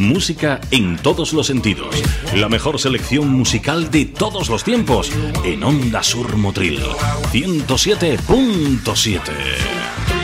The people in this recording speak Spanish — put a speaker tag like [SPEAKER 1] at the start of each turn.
[SPEAKER 1] Música en todos los sentidos. La mejor selección musical de todos los tiempos en Onda Sur Motril 107.7.